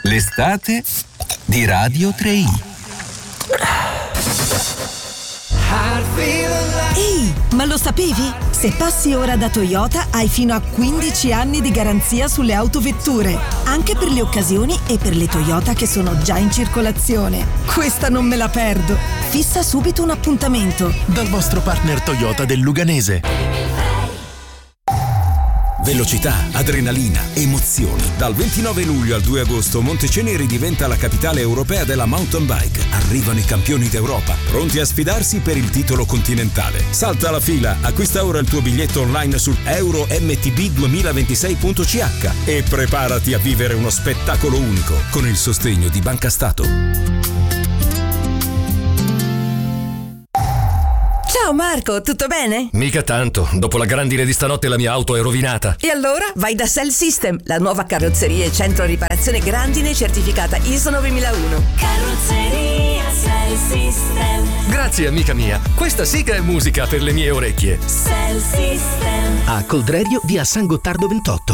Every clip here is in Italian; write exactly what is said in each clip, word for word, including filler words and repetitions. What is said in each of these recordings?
L'estate di Radio tre i. Ehi, ma lo sapevi? Se passi ora da Toyota hai fino a quindici anni di garanzia sulle autovetture, anche per le occasioni e per le Toyota che sono già in circolazione. Questa non me la perdo. Fissa subito un appuntamento dal vostro partner Toyota del Luganese. Velocità, adrenalina, emozioni. Dal ventinove luglio al due agosto Monteceneri diventa la capitale europea della mountain bike. Arrivano i campioni d'Europa, pronti a sfidarsi per il titolo continentale. Salta la fila, acquista ora il tuo biglietto online su euro m t b duemilaventisei punto c h e preparati a vivere uno spettacolo unico con il sostegno di Banca Stato. Ciao Marco, tutto bene? Mica tanto, dopo la grandine di stanotte la mia auto è rovinata. E allora vai da Cell System, la nuova carrozzeria e centro riparazione grandine certificata I S O novemilauno. Carrozzeria Cell System. Grazie amica mia, questa sì che è musica per le mie orecchie. Cell System. A Coldrerio via San Gottardo ventotto.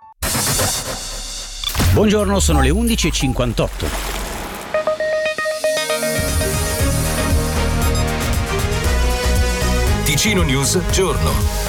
Buongiorno, sono le undici e cinquantotto. Ticino News Giorno.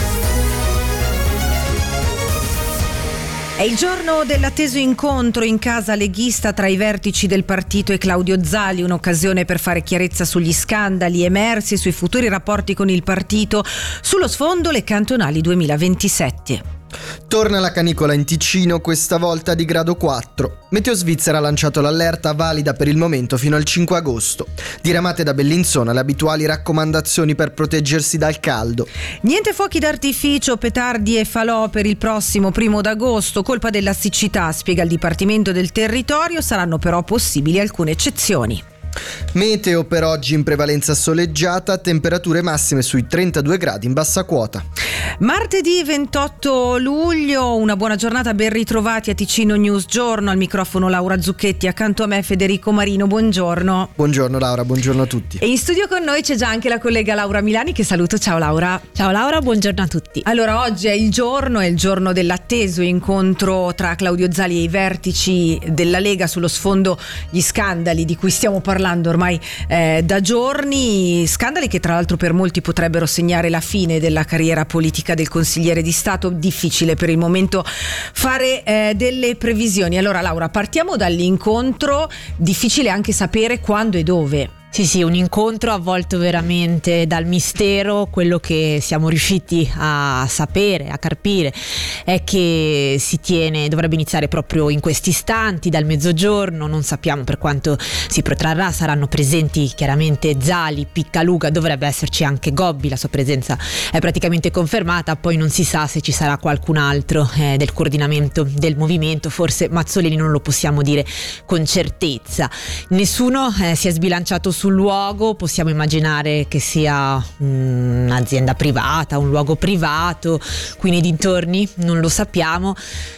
È il giorno dell'atteso incontro in casa leghista tra i vertici del partito e Claudio Zali, un'occasione per fare chiarezza sugli scandali emersi e sui futuri rapporti con il partito, sullo sfondo le cantonali duemilaventisette. Torna la canicola in Ticino, questa volta di grado quattro. Meteo Svizzera ha lanciato l'allerta valida per il momento fino al cinque agosto. Diramate da Bellinzona le abituali raccomandazioni per proteggersi dal caldo. Niente fuochi d'artificio, petardi e falò per il prossimo primo d'agosto, colpa della siccità, spiega il Dipartimento del Territorio, saranno però possibili alcune eccezioni. Meteo per oggi in prevalenza soleggiata, temperature massime sui trentadue gradi in bassa quota. Martedì ventotto luglio, una buona giornata, ben ritrovati a Ticino News Giorno, al microfono Laura Zucchetti, accanto a me Federico Marino, buongiorno. Buongiorno Laura, buongiorno a tutti. E in studio con noi c'è già anche la collega Laura Milani, che saluto. Ciao Laura. Ciao Laura, buongiorno a tutti. Allora, oggi è il giorno, è il giorno dell'atteso incontro tra Claudio Zali e i vertici della Lega sullo sfondo gli scandali di cui stiamo parlando ormai eh, da giorni, scandali che tra l'altro per molti potrebbero segnare la fine della carriera politica del consigliere di Stato. Difficile per il momento fare eh, delle previsioni. Allora Laura, partiamo dall'incontro, difficile anche sapere quando e dove. Sì, sì, un incontro avvolto veramente dal mistero. Quello che siamo riusciti a sapere, a carpire, è che si tiene, dovrebbe iniziare proprio in questi istanti, dal mezzogiorno. Non sappiamo per quanto si protrarrà, saranno presenti chiaramente Zali, Piccaluga, dovrebbe esserci anche Gobbi, la sua presenza è praticamente confermata, poi non si sa se ci sarà qualcun altro eh, del coordinamento del movimento, forse Mazzolini, non lo possiamo dire con certezza. Nessuno eh, si è sbilanciato su sul luogo, possiamo immaginare che sia un'azienda privata, un luogo privato, qui nei dintorni non lo sappiamo.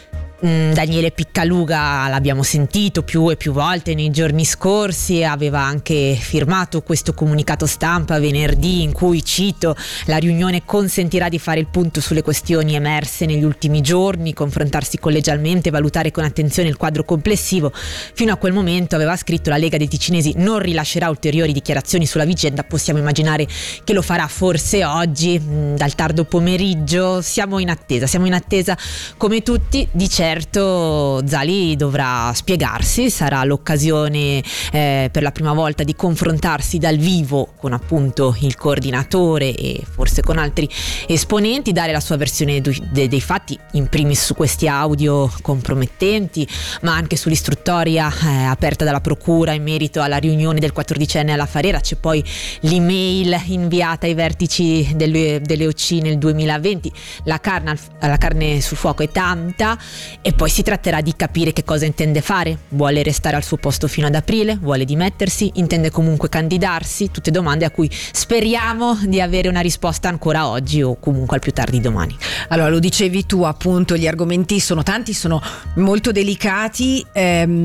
Daniele Piccaluga l'abbiamo sentito più e più volte nei giorni scorsi, aveva anche firmato questo comunicato stampa venerdì in cui, cito, la riunione consentirà di fare il punto sulle questioni emerse negli ultimi giorni, confrontarsi collegialmente, valutare con attenzione il quadro complessivo. Fino a quel momento, aveva scritto, la Lega dei Ticinesi non rilascerà ulteriori dichiarazioni sulla vicenda. Possiamo immaginare che lo farà forse oggi, dal tardo pomeriggio. Siamo in attesa, siamo in attesa come tutti. Di certo Zali dovrà spiegarsi, sarà l'occasione eh, per la prima volta di confrontarsi dal vivo con appunto il coordinatore e forse con altri esponenti, dare la sua versione du- de- dei fatti, in primis su questi audio compromettenti, ma anche sull'istruttoria eh, aperta dalla procura in merito alla riunione del quattordicenne alla Farera. C'è poi l'email inviata ai vertici delle, delle O C nel duemilaventi. La carne, la carne sul fuoco è tanta. E poi si tratterà di capire che cosa intende fare. Vuole restare al suo posto fino ad aprile? Vuole dimettersi? Intende comunque candidarsi? Tutte domande a cui speriamo di avere una risposta ancora oggi o comunque al più tardi domani. Allora, lo dicevi tu, appunto, gli argomenti sono tanti, sono molto delicati. Ehm,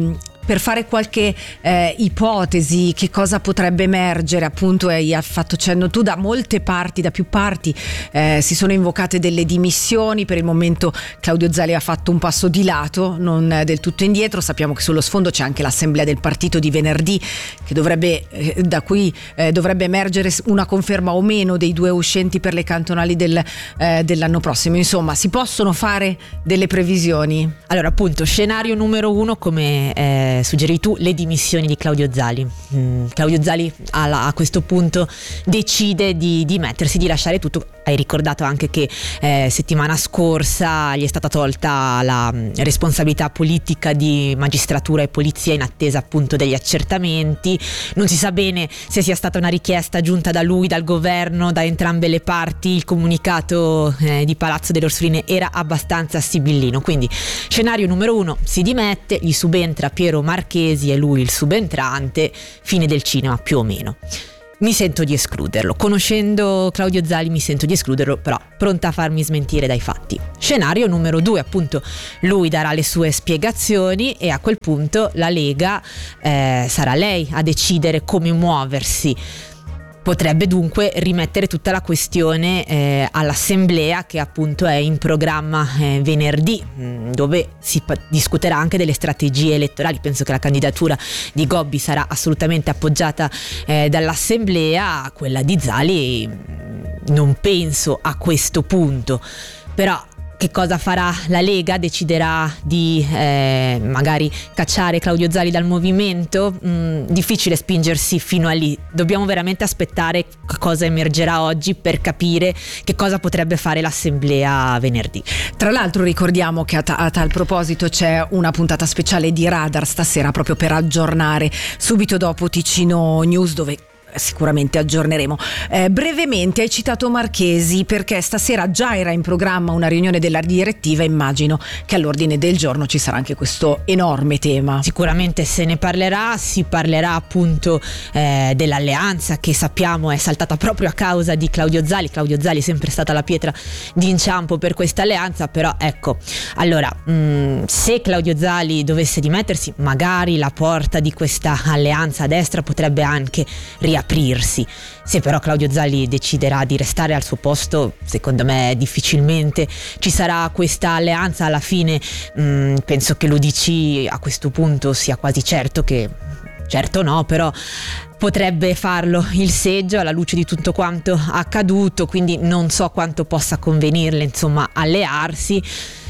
per fare qualche eh, ipotesi, che cosa potrebbe emergere, appunto hai fatto cenno tu, da molte parti, da più parti eh, si sono invocate delle dimissioni. Per il momento Claudio Zali ha fatto un passo di lato, non del tutto indietro. Sappiamo che sullo sfondo c'è anche l'assemblea del partito di venerdì, che dovrebbe eh, da cui eh, dovrebbe emergere una conferma o meno dei due uscenti per le cantonali del, eh, dell'anno prossimo. Insomma, si possono fare delle previsioni? Allora, appunto, scenario numero uno, come eh, suggeri tu, le dimissioni di Claudio Zali. Mm, Claudio Zali a, a questo punto decide di dimettersi, di lasciare tutto. Hai ricordato anche che eh, settimana scorsa gli è stata tolta la mh, responsabilità politica di magistratura e polizia in attesa appunto degli accertamenti. Non si sa bene se sia stata una richiesta giunta da lui, dal governo, da entrambe le parti. Il comunicato eh, di Palazzo delle Orsoline era abbastanza sibillino. Quindi scenario numero uno, si dimette, gli subentra Piero Marchesi, e lui il subentrante, fine del cinema più o meno. Mi sento di escluderlo, conoscendo Claudio Zali mi sento di escluderlo, però pronta a farmi smentire dai fatti. Scenario numero due, appunto, lui darà le sue spiegazioni e a quel punto la Lega eh, sarà lei a decidere come muoversi. Potrebbe dunque rimettere tutta la questione eh, all'assemblea, che appunto è in programma eh, venerdì, mh, dove si pa- discuterà anche delle strategie elettorali. Penso che la candidatura di Gobbi sarà assolutamente appoggiata eh, dall'assemblea, quella di Zali mh, non penso a questo punto. Però che cosa farà la Lega? Deciderà di eh, magari cacciare Claudio Zali dal movimento? Mm, difficile spingersi fino a lì. Dobbiamo veramente aspettare cosa emergerà oggi per capire che cosa potrebbe fare l'assemblea venerdì. Tra l'altro ricordiamo che a, ta- a tal proposito c'è una puntata speciale di Radar stasera, proprio per aggiornare, subito dopo Ticino News, dove sicuramente aggiorneremo. Eh, brevemente hai citato Marchesi, perché stasera già era in programma una riunione della direttiva. Immagino che all'ordine del giorno ci sarà anche questo enorme tema. Sicuramente se ne parlerà, si parlerà appunto eh, dell'alleanza, che sappiamo è saltata proprio a causa di Claudio Zali. Claudio Zali è sempre stata la pietra d'inciampo per questa alleanza, però ecco, allora mh, se Claudio Zali dovesse dimettersi, magari la porta di questa alleanza a destra potrebbe anche riaprirsi. aprirsi. Se però Claudio Zali deciderà di restare al suo posto, secondo me difficilmente ci sarà questa alleanza. Alla fine mh, penso che l'U D C a questo punto sia quasi certo che, certo no, però potrebbe farlo il seggio alla luce di tutto quanto accaduto, quindi non so quanto possa convenirle insomma allearsi.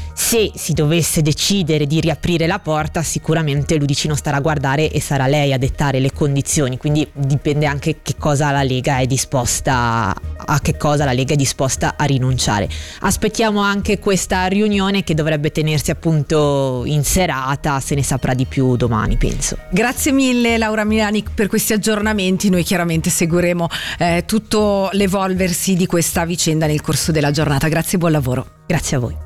Se si dovesse decidere di riaprire la porta, sicuramente l'U D C non starà a guardare e sarà lei a dettare le condizioni, quindi dipende anche che cosa la Lega è disposta a che cosa la Lega è disposta a rinunciare. Aspettiamo anche questa riunione, che dovrebbe tenersi appunto in serata, se ne saprà di più domani, penso. Grazie mille Laura Milani per questi aggiornamenti. Noi chiaramente seguiremo eh, tutto l'evolversi di questa vicenda nel corso della giornata. Grazie e buon lavoro. Grazie a voi.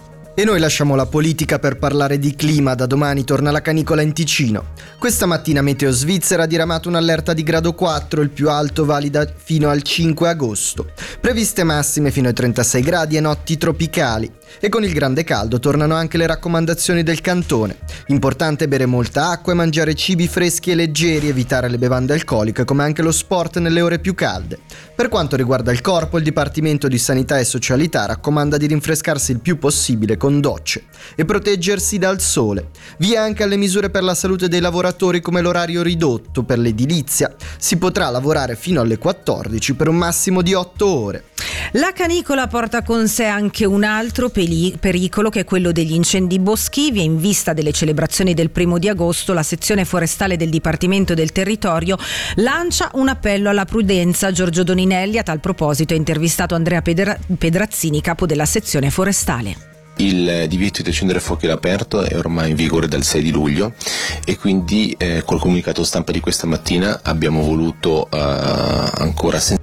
E noi lasciamo la politica per parlare di clima. Da domani torna la canicola in Ticino. Questa mattina Meteo Svizzera ha diramato un'allerta di grado quattro, il più alto valida fino al cinque agosto. Previste massime fino ai trentasei gradi e notti tropicali. E con il grande caldo tornano anche le raccomandazioni del cantone. Importante bere molta acqua e mangiare cibi freschi e leggeri, evitare le bevande alcoliche, come anche lo sport nelle ore più calde. Per quanto riguarda il corpo, il Dipartimento di Sanità e Socialità raccomanda di rinfrescarsi il più possibile con docce e proteggersi dal sole. Via anche alle misure per la salute dei lavoratori, come l'orario ridotto. Per l'edilizia si potrà lavorare fino alle quattordici per un massimo di otto ore. La canicola porta con sé anche un altro peli- pericolo, che è quello degli incendi boschivi. E in vista delle celebrazioni del primo di agosto, la sezione forestale del Dipartimento del Territorio lancia un appello alla prudenza. Giorgio Doninelli a tal proposito ha intervistato Andrea Pedra- Pedrazzini, capo della sezione forestale. Il divieto di accendere fuochi all'aperto è ormai in vigore dal sei di luglio e quindi eh, col comunicato stampa di questa mattina abbiamo voluto eh, ancora sen-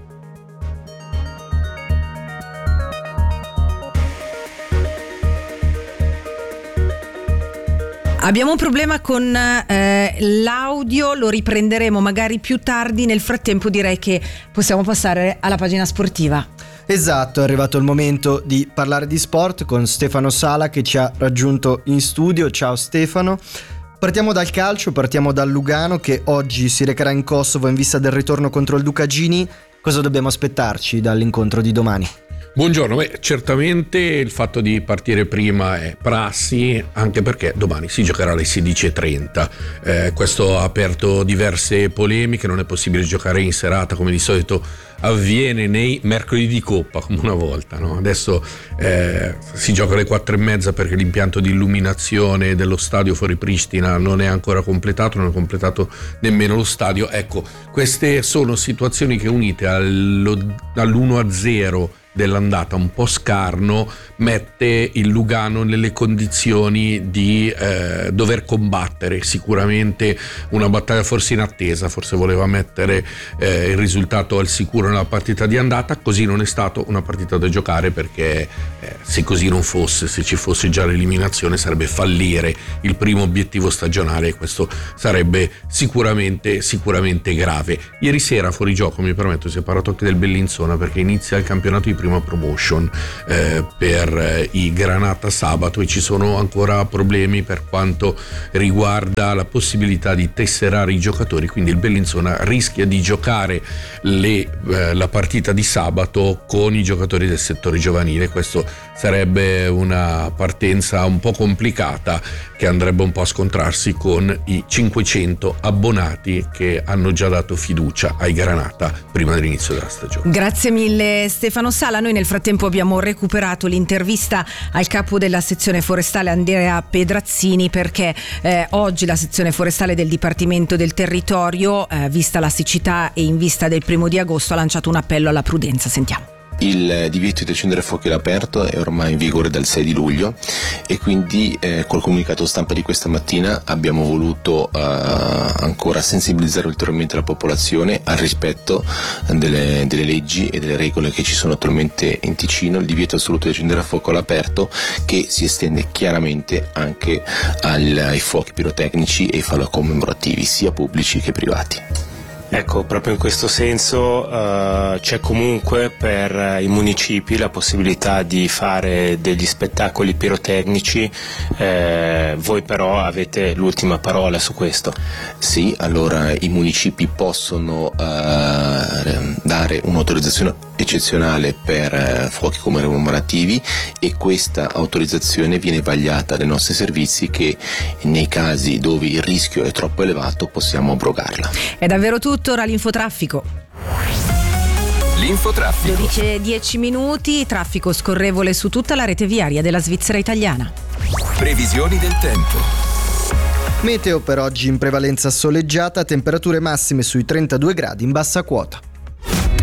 Abbiamo un problema con eh, l'audio, lo riprenderemo magari più tardi. Nel frattempo direi che possiamo passare alla pagina sportiva. Esatto, è arrivato il momento di parlare di sport con Stefano Sala, che ci ha raggiunto in studio. Ciao Stefano. Partiamo dal calcio, partiamo dal Lugano che oggi si recherà in Kosovo in vista del ritorno contro il Ducagini. Cosa dobbiamo aspettarci dall'incontro di domani? Buongiorno, beh, certamente il fatto di partire prima è prassi, anche perché domani si giocherà alle sedici e trenta. Eh, questo ha aperto diverse polemiche, non è possibile giocare in serata come di solito avviene nei mercoledì di Coppa, come una volta, no? Adesso eh, si gioca alle quattro e mezza perché l'impianto di illuminazione dello stadio fuori Pristina non è ancora completato, non è completato nemmeno lo stadio. Ecco, queste sono situazioni che, unite allo, all'uno a zero dell'andata un po' scarno, mette il Lugano nelle condizioni di eh, dover combattere sicuramente una battaglia forse inattesa, forse voleva mettere eh, il risultato al sicuro nella partita di andata, così non è stato una partita da giocare, perché eh, se così non fosse, se ci fosse già l'eliminazione, sarebbe fallire il primo obiettivo stagionale e questo sarebbe sicuramente sicuramente grave. Ieri sera fuori gioco, mi permetto, si è parlato anche del Bellinzona perché inizia il campionato di prima promotion eh, per eh, i Granata sabato e ci sono ancora problemi per quanto riguarda la possibilità di tesserare i giocatori, quindi il Bellinzona rischia di giocare le, eh, la partita di sabato con i giocatori del settore giovanile. Questo sarebbe una partenza un po' complicata che andrebbe un po' a scontrarsi con i cinquecento abbonati che hanno già dato fiducia ai Granata prima dell'inizio della stagione. Grazie mille Stefano Sala. Noi nel frattempo abbiamo recuperato l'intervista al capo della sezione forestale Andrea Pedrazzini, perché eh, oggi la sezione forestale del Dipartimento del Territorio, eh, vista la siccità e in vista del primo di agosto, ha lanciato un appello alla prudenza. Sentiamo. Il divieto di accendere fuochi all'aperto è ormai in vigore dal sei di luglio e quindi eh, col comunicato stampa di questa mattina abbiamo voluto eh, ancora sensibilizzare ulteriormente la popolazione al rispetto delle, delle leggi e delle regole che ci sono attualmente in Ticino. Il divieto assoluto di accendere fuoco all'aperto, che si estende chiaramente anche al, ai fuochi pirotecnici e ai falò commemorativi, sia pubblici che privati. Ecco, proprio in questo senso uh, c'è comunque per i municipi la possibilità di fare degli spettacoli pirotecnici, eh, voi però avete l'ultima parola su questo. Sì, allora i municipi possono uh, dare un'autorizzazione eccezionale per uh, fuochi commemorativi e questa autorizzazione viene vagliata dai nostri servizi, che nei casi dove il rischio è troppo elevato possiamo abrogarla. È davvero tutto. Ora l'infotraffico. L'infotraffico. dodici e dieci minuti, traffico scorrevole su tutta la rete viaria della Svizzera italiana. Previsioni del tempo. Meteo per oggi in prevalenza soleggiata, temperature massime sui trentadue gradi in bassa quota.